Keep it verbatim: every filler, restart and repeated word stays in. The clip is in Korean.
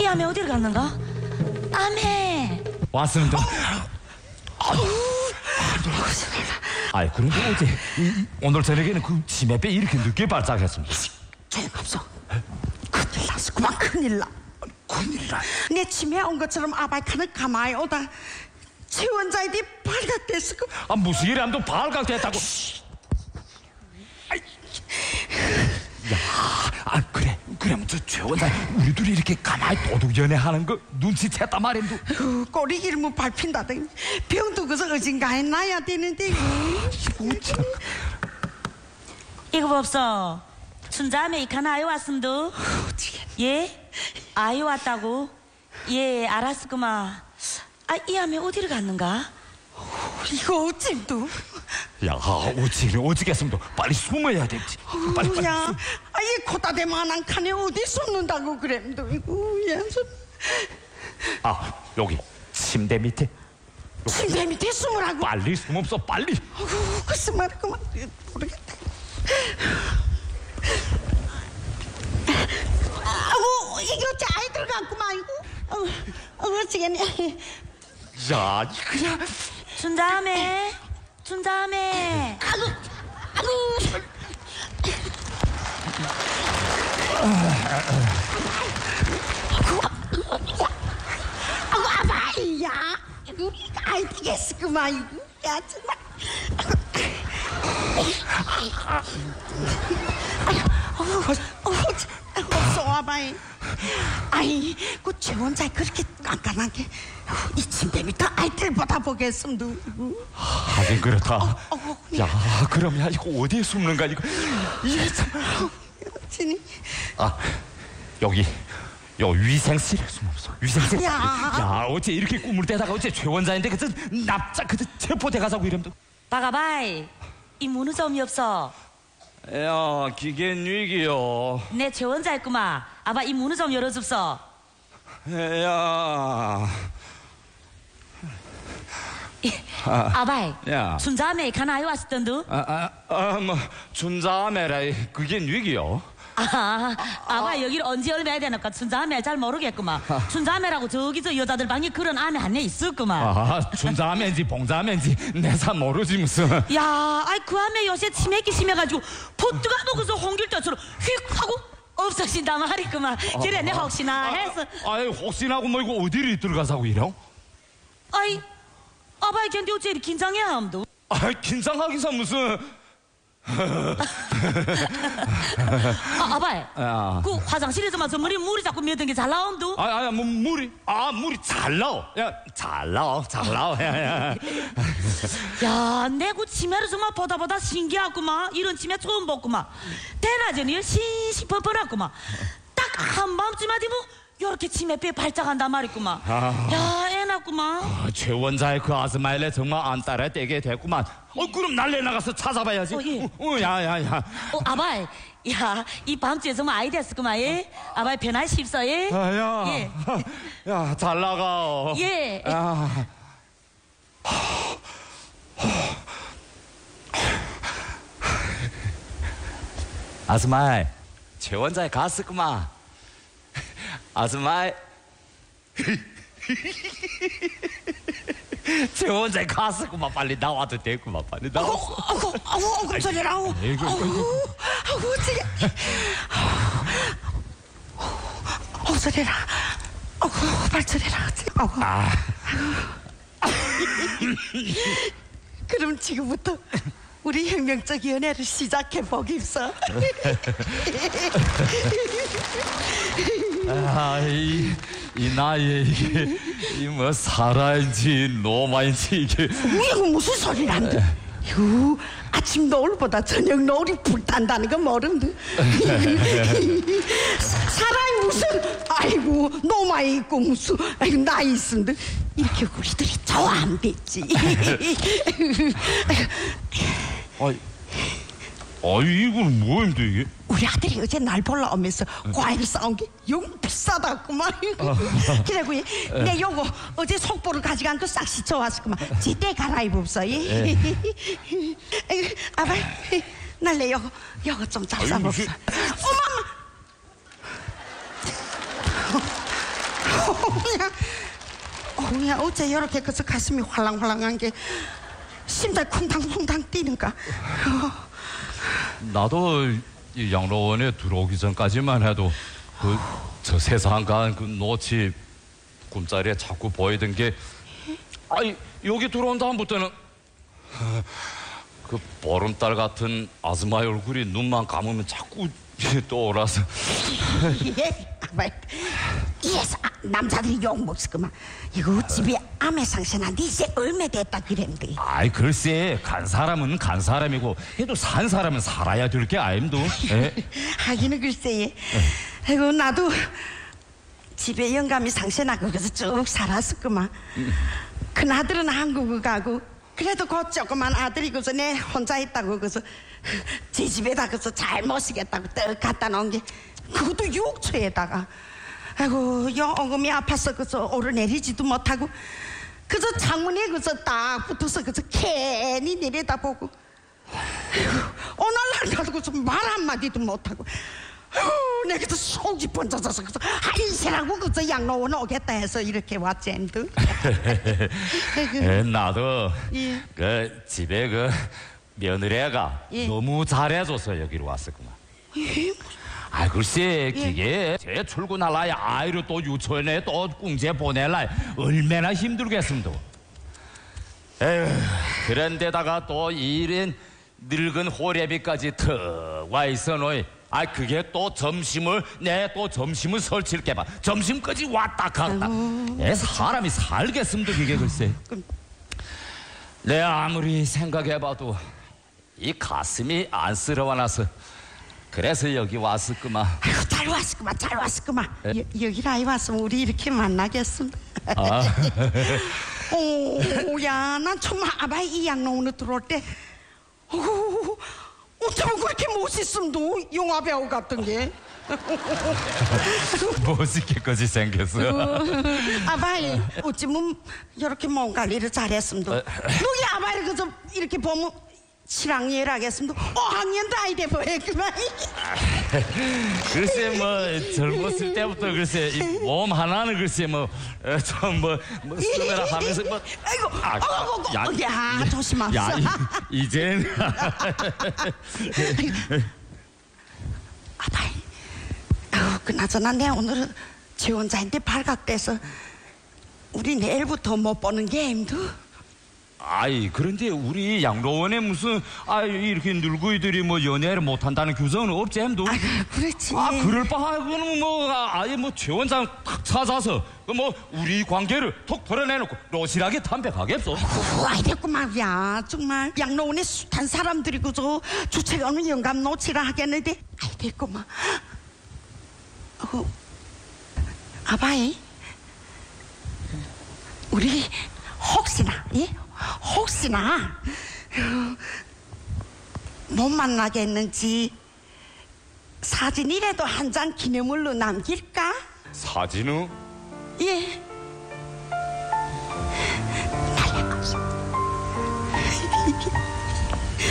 아메 어디를 갔는가? 아메 왔습니다. 아이 그런데 어제 이, 오늘 저녁에는 그 치매빼 이렇게 늦게 발작했습니다. 조용합소. 큰일 났어. 그만 큰일 나. 큰일 나. 내 치매 온 것처럼 아바이카는 가만히 오다 최원자애들이 발각됐어. 아 무슨 일이 안도 발각됐다고. 아이. 야, 아 그래 그러면 저 최원자 우리 둘이 이렇게 가만히 도둑 연애하는 거 눈치챘단 말인데. 꼬리 기름을 밟힌다더니 병도 그서 어딘가에 놔야 되는데. 이거 봅소. 춘자매 이카나 아이 왔음도. 예? 아이 왔다고? 예 알았구만. 아 이 아메 어디를 갔는가? 이거 어찜도. 야 어찌를 어찌겠습니다. 빨리 숨어야 되지. 빨리 빨리. 야, 아이 코다대만한 칸에 어디 숨는다고 그랬도. 이거 연습. 아 여기 침대 밑에. 여기. 침대 밑에 숨으라고. 빨리 숨없어 빨리. 아이고 글쎄 말이구만. 모르겠다. 아이고 이거 저 아이들 같구만. 이거 어, 어 어찌겠네. 야 그냥. 춘자매 춘자매. 아이고 아이고. 아이고 아바이야. 이거 아이 되겠구만. 이거 야 정말. 없어 아바이. 아이 그 최원자 그렇게 깐깐하게 이 침대 밑에 아이들보다 보겠음도. 하긴 그렇다. 어, 어, 야 그럼 야 이거 어디에 숨는가 이거. 이게 참. 진이. 아 여기 요 위생실에 숨었어. 위생실. 야. 야 어째 이렇게 꿈을 대다가 어째 최원자인데 그저 납작 그저 체포돼 가자고 이름도. 바가바이 이 문은 점이 없어. 야 기계 위기요. 내 최원자 있구만. 아바 이 문을 좀 열어줍소. 야. 아, 아바이. 야. 춘자매 가나 아이 왔었던두. 아아뭐 춘자매라 그게 위기요. 아, 아바 여기를 언제 얼마야 되는가 춘자매 잘 모르겠구만. 춘자매라고 저기 저 여자들 방에 그런 아내 안에 있었구만. 아 춘자매인지 봉자매인지 내사 모르지 무슨. 야, 아이 그 아매 요새 치매기 심해가지고 포트가 먹어서 홍길동처럼 휙 하고 없어진다 말이구만. 그래 내 혹시나 해서. 아이 혹시나 하고 뭐 이거 어디를 들어가자고 이래? 아이 아바이 걔한테 어째 이렇게 긴장해 함도. 아 긴장하기서 무슨. 아, 아바이. 야. 그 화장실에서만 저 물이 물이 자꾸 몇 개 잘 나옴도. 아, 아, 뭐 물이, 아, 물이 잘 나오. 야, 잘 나오, 잘 나오. 야, 야. 야, 내 그 치매를 정말 보다 보다 신기하구만. 이런 치매 처음 봤구만. 대낮에는 신시퍼퍼하구만. 딱 한밤쯤만 되면 요렇게 치매뼈에 발작한단 말이구만. 아. 야, 애 낳구만. 아, 최원자의 그 아스마일에 정말 안 따라 떼게 됐구만. 어, 그럼 날래 나가서 찾아봐야지. 어, 예. 어, 어, 야, 야, 야. 어, 아바이. 야, 이 밤중에 정말 아이 됐었구만, 예? 아바이 변화십서, 예? 아, 야. 예. 야, 잘 나가. 예. 야. 아스마이, 최원자에 갔었구만. 아스마이. 최원자에 갔었구만. 빨리 나와도 됐구만. 빨리 나왔어. 아우 아우 아우 깜짝이야. 아우 아이고, 아우 아우 어찌게. 아우 저래라. 아우 발저래라. 아우. 아. 그럼 지금부터 우리 혁명적 연애를 시작해 보겠어. 아, 이, 이 나이에 이게 이 뭐 사라인지 노마인지 이게. 이거 무슨 소리란데? 유 아침 노을보다 저녁 노을이 불탄다는 거 모른다. 사람이 무슨 아이고 노마이 있고 무슨 아이고 나이 있은데 이렇게 우리들이 좋아 안 됐지. 아이, 아이 이거는 뭐인데 이게? 우리 아들이 어제 날 보러 오면서 과일 싸운 게 영 비싸다구만. 그래고 내 요거 어제 속보를 가져간 거 싹 씻어왔구만. 제때 갈아입읍소. 아바 날래 요거 요거 좀 잡숴봅소. 어머마. 어우야, 어우야, 어째 이렇게 그저 가슴이 활랑활랑한 게 심장이 쿵탕쿵탕 뛰는가? 나도 이 양로원에 들어오기 전까지만 해도 그 저 세상 간그 노치 꿈자리에 자꾸 보이던 게 아이 여기 들어온 다음부터는 그 보름달 같은 아줌마의 얼굴이 눈만 감으면 자꾸 떠올라서 예, 아발, 이래서 아, 남자들이 욕 먹었구만. 이거 집에 암에 상처난데 이제 얼마 됐다 그랬는데. 아이 글쎄 간 사람은 간 사람이고 그래도 산 사람은 살아야 될 게 아임도. 하기는 글쎄. 아이고 나도 집에 영감이 상처나고 그래서 쭉 살았었구만. 큰 아들은 한국을 가고 그래도 그 조그만 아들이고서 내 혼자 있다고 그래서 제 집에다 그래서 잘 모시겠다고 떡 갖다 놓은 게 그것도 육초에다가 아이고 영금이 아파서 그래서 오르내리지도 못하고 그래서 창문에 그래서 딱 붙어서 그래서 괜히 내려다보고 아이고 오늘날 가지고서 말 한마디도 못하고 아이고 내가 그래서 속이 번져져서 그래서 한세라고 그래서 양로원 오겠다 해서 이렇게 왔지 엠도. 에, 나도 예. 그 집에 그 며느리가 예. 너무 잘해줘서 여기로 왔었구만. 아 글쎄 기계 제 출근할라야 아이를 또 유치원에 또 공제 보낼라 얼마나 힘들겠음도. 에휴 그런데다가 또 이런 늙은 호래비까지 턱 와 있어 너희. 아 그게 또 점심을 내 또 점심을 설칠게봐 점심까지 왔다 갔다. 에 사람이 살겠음도 그게 글쎄. 내 아무리 생각해봐도 이 가슴이 안쓰러워나서 그래서 여기 왔을끄마. 아이고 잘 왔을구만 잘 왔을구만. 여, 여기 라이 왔으면 우리 이렇게 만나겠습니다. 아. 오야 난 정말 아바이 이 양로원에 들어올 때 오, 어쩌면 그렇게 멋있음도 영화 배우 같은 게. 멋있게까지 생겼어. 아바이 어쩌면 이렇게 몸 관리를 잘했음도 누기 아바이를 그저 이렇게 보면 칠학년하겠음도 오학년도 아이 돼 보였구만. 글쎄 뭐 젊었을 때부터 글쎄 이 몸 하나는 글쎄 뭐 좀 뭐 뭐 쓰느라 하면서 뭐 아이고 아, 어구 야, 어구 야 조심하세요. 야 이, 이젠 아바이 아우 그나저나 내 오늘은 지원자인데 발각돼서 우리 내일부터 못 보는 게 힘들. 아이 그런데 우리 양로원에 무슨 아 이렇게 늙은이들이 뭐 연애를 못한다는 규정은 없지 엠도. 아 그렇지. 아 그럴 바하고는 뭐 아, 아예 뭐 최원장 탁 찾아서 그 뭐 우리 관계를 톡 털어내놓고 로실하게 담백하겠어. 아이 됐구만 야 정말 양로원에 숱한 사람들이 그저 주책 없는 영감 놓치라 하겠는데 아이 됐구만. 어, 아바이 우리 혹시나 예 혹시나 못 만나겠는지 사진이라도 한 장 기념물로 남길까? 사진은 예.